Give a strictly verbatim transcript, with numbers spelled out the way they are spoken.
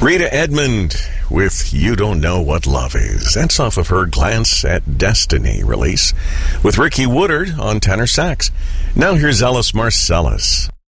Rita Edmond with You Don't Know What Love Is. That's off of her Glance at Destiny release with Ricky Woodard on tenor sax. Now here's Ellis Marsalis.